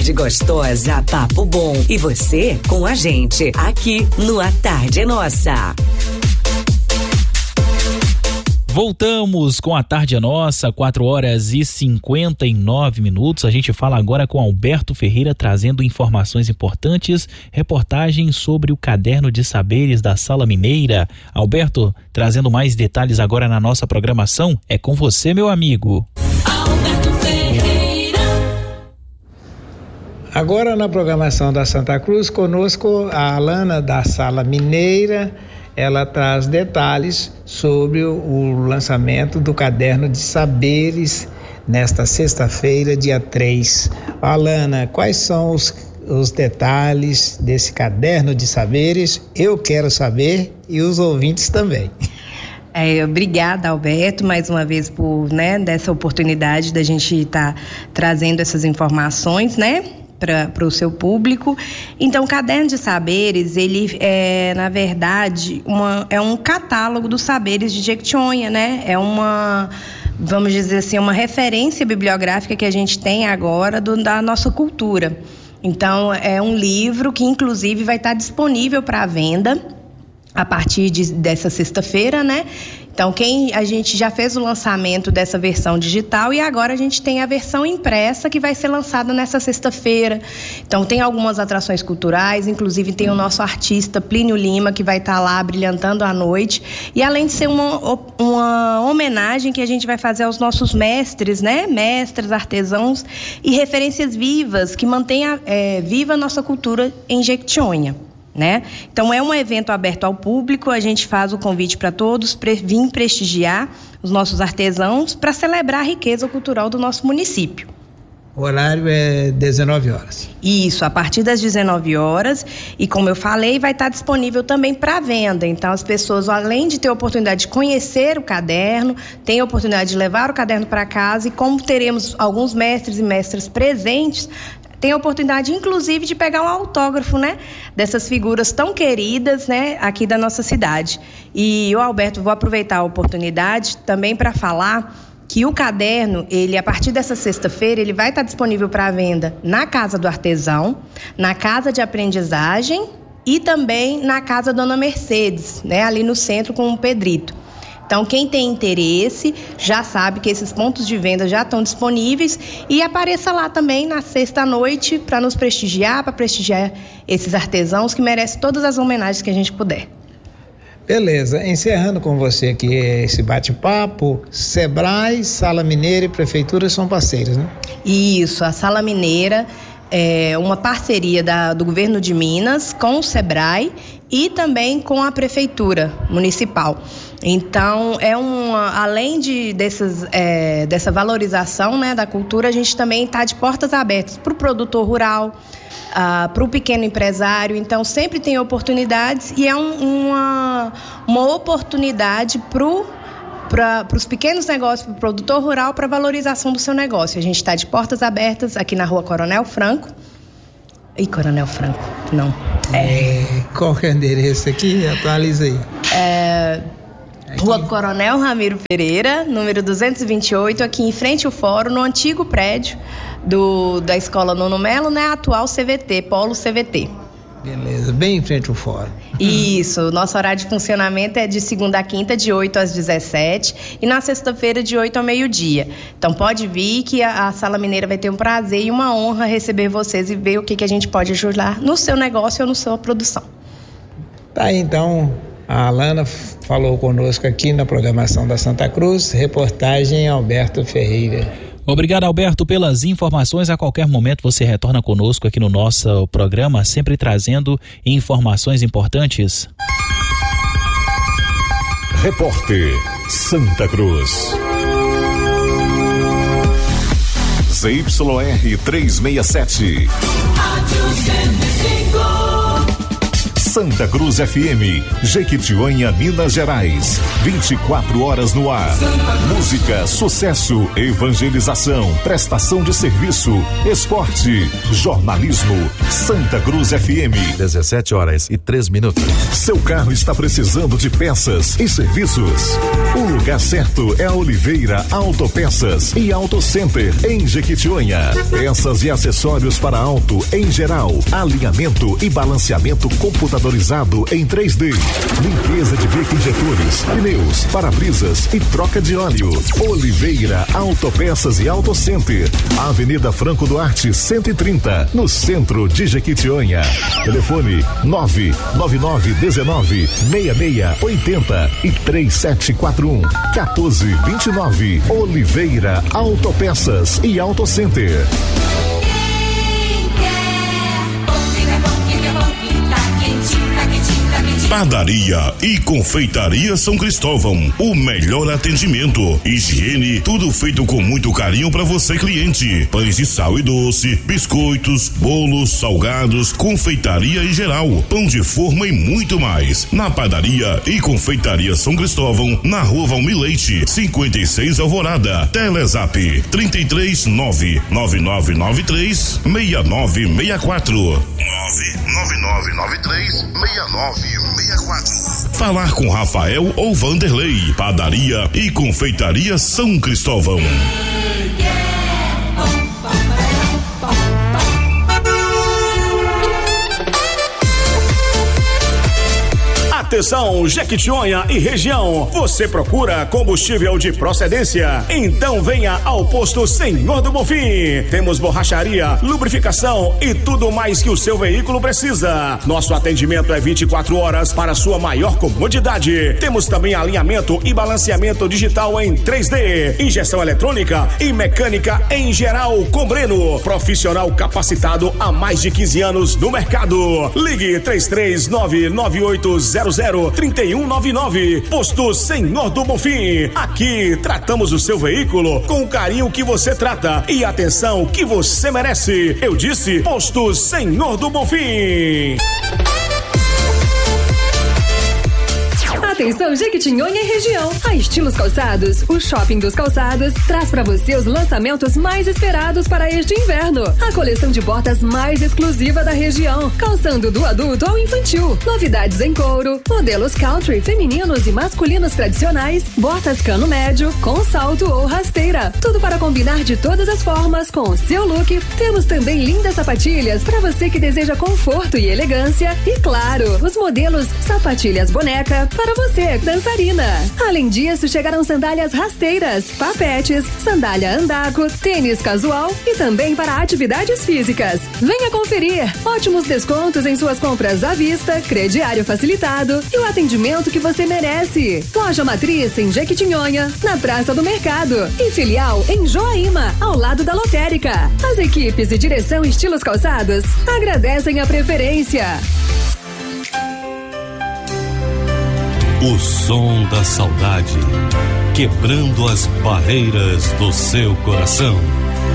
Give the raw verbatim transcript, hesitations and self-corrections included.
tarde gostosa, papo bom. E você com a gente aqui no A Tarde é Nossa. Voltamos com A Tarde é Nossa, quatro horas e cinquenta e nove minutos. A gente fala agora com Alberto Ferreira, trazendo informações importantes, reportagem sobre o Caderno de Saberes da Sala Mineira. Alberto, trazendo mais detalhes agora na nossa programação. É com você, meu amigo. Alberto Ferreira. Agora na programação da Santa Cruz, conosco a Alana da Sala Mineira. Ela traz detalhes sobre o lançamento do Caderno de Saberes nesta sexta-feira, dia três. Alana, quais são os, os detalhes desse Caderno de Saberes? Eu quero saber e os ouvintes também. É, obrigada, Alberto, mais uma vez por, né, dessa oportunidade da gente estar tá trazendo essas informações, né? Para o seu público. Então, o Caderno de Saberes, ele é, na verdade, uma, é um catálogo dos saberes de Jequitinhonha, né? É uma, vamos dizer assim, uma referência bibliográfica que a gente tem agora do, da nossa cultura. Então, é um livro que, inclusive, vai estar disponível para venda a partir de, dessa sexta-feira, né? Então, quem a gente já fez o lançamento dessa versão digital e agora a gente tem a versão impressa que vai ser lançada nessa sexta-feira. Então, tem algumas atrações culturais, inclusive tem o nosso artista Plínio Lima, que vai estar lá brilhantando à noite. E além de ser uma, uma homenagem que a gente vai fazer aos nossos mestres, né? Mestres, artesãos e referências vivas que mantenham é, viva a nossa cultura em Jequitinhonha. Né? Então é um evento aberto ao público, a gente faz o convite para todos pre- vir prestigiar os nossos artesãos para celebrar a riqueza cultural do nosso município. O horário é dezenove horas. Isso, a partir das dezenove horas, e como eu falei, vai estar disponível também para venda. Então as pessoas, além de ter a oportunidade de conhecer o caderno, têm a oportunidade de levar o caderno para casa, e como teremos alguns mestres e mestras presentes, tem a oportunidade, inclusive, de pegar um autógrafo, né, dessas figuras tão queridas, né, aqui da nossa cidade. E eu, Alberto, vou aproveitar a oportunidade também para falar que o caderno, ele, a partir dessa sexta-feira, ele vai estar disponível para venda na Casa do Artesão, na Casa de Aprendizagem e também na Casa Dona Mercedes, né, ali no centro com o Pedrito. Então, quem tem interesse já sabe que esses pontos de venda já estão disponíveis, e apareça lá também na sexta-noite para nos prestigiar, para prestigiar esses artesãos que merecem todas as homenagens que a gente puder. Beleza, encerrando com você aqui esse bate-papo, Sebrae, Sala Mineira e Prefeitura são parceiros, né? Isso, a Sala Mineira é uma parceria da, do governo de Minas com o Sebrae e também com a Prefeitura Municipal. Então, é uma, além de dessas, é, dessa valorização, né, da cultura, a gente também está de portas abertas para o produtor rural, ah, para o pequeno empresário. Então, sempre tem oportunidades, e é um, uma, uma oportunidade para os pequenos negócios, para o produtor rural, para a valorização do seu negócio. A gente está de portas abertas aqui na Rua Coronel Franco. Ih, Coronel Franco, não. É, qual que é o endereço aqui? Atualiza aí. É... Rua Coronel Ramiro Pereira, número duzentos e vinte e oito, aqui em frente ao fórum, no antigo prédio do, da Escola Nono Melo, né? Atual C V T, Polo C V T. Beleza, bem em frente ao fórum. Isso, nosso horário de funcionamento é de segunda a quinta, de oito às dezessete, e na sexta-feira, de oito ao meio-dia. Então pode vir que a, a Sala Mineira vai ter um prazer e uma honra receber vocês e ver o que, que a gente pode ajudar no seu negócio ou na sua produção. Tá aí, então. A Alana falou conosco aqui na programação da Santa Cruz, reportagem Alberto Ferreira. Obrigado, Alberto, pelas informações. A qualquer momento você retorna conosco aqui no nosso programa, sempre trazendo informações importantes. Repórter Santa Cruz. Z Y R trezentos e sessenta e sete. Santa Cruz F M, Jequitinhonha, Minas Gerais. vinte e quatro horas no ar. Música, sucesso, evangelização, prestação de serviço, esporte, jornalismo. Santa Cruz F M. dezessete horas e três minutos. Seu carro está precisando de peças e serviços? O lugar certo é a Oliveira Autopeças e Auto Center em Jequitinhonha. Peças e acessórios para auto em geral, alinhamento e balanceamento computadorizado em três D, limpeza de bico injetores, pneus, para-brisas e troca de óleo. Oliveira Autopeças e Auto Center, Avenida Franco Duarte cento e trinta, no centro de Jequitinhonha. Telefone nove nove nove um nove seis seis oito zero e três sete quatro um um quatro dois nove. Oliveira Autopeças e Auto Center. Padaria e Confeitaria São Cristóvão, o melhor atendimento, higiene, tudo feito com muito carinho para você, cliente. Pães de sal e doce, biscoitos, bolos, salgados, confeitaria em geral, pão de forma e muito mais. Na Padaria e Confeitaria São Cristóvão, na Rua Valmir Leite, cinquenta e seis Alvorada. Telezap trinta e três nove nove nove nove três seis nove seis quatro nove nove nove nove três seis nove seis quatro. Falar com Rafael ou Vanderlei. Padaria e Confeitaria São Cristóvão. Atenção, Jequitinhonha e região, você procura combustível de procedência? Então venha ao posto Senhor do Bonfim. Temos borracharia, lubrificação e tudo mais que o seu veículo precisa. Nosso atendimento é vinte e quatro horas para sua maior comodidade. Temos também alinhamento e balanceamento digital em três D, injeção eletrônica e mecânica em geral com Breno, profissional capacitado há mais de quinze anos no mercado. Ligue três três nove nove oito zero zero três um nove nove. Posto Senhor do Bonfim. Aqui tratamos o seu veículo com o carinho que você trata e atenção que você merece. Eu disse Posto Senhor do Bonfim. Atenção, Jequitinhonha e região. A Estilos Calçados, o Shopping dos Calçados, traz para você os lançamentos mais esperados para este inverno. A coleção de botas mais exclusiva da região, calçando do adulto ao infantil. Novidades em couro, modelos country, femininos e masculinos tradicionais, botas cano médio, com salto ou rasteira. Tudo para combinar de todas as formas com o seu look. Temos também lindas sapatilhas para você que deseja conforto e elegância. E claro, os modelos sapatilhas boneca para você. Você, dançarina. Além disso, chegaram sandálias rasteiras, papetes, sandália andaco, tênis casual e também para atividades físicas. Venha conferir. Ótimos descontos em suas compras à vista, crediário facilitado e o atendimento que você merece. Loja matriz em Jequitinhonha, na Praça do Mercado e filial em Joaíma, ao lado da lotérica. As equipes e direção Estilos Calçados agradecem a preferência. O som da saudade, quebrando as barreiras do seu coração.